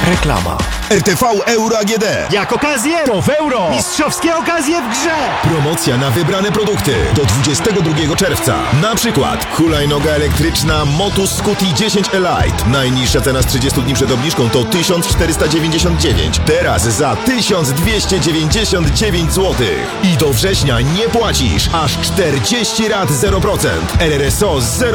Reklama. RTV Euro AGD. Jak okazję, to w euro! Mistrzowskie okazje w grze! Promocja na wybrane produkty do 22 czerwca. Na przykład hulajnoga elektryczna Motus Scuti 10 Elite. Najniższa cena z 30 dni przed obniżką to 1499. Teraz za 1299 zł. I do września nie płacisz aż 40 rat 0%. RRSO 0%.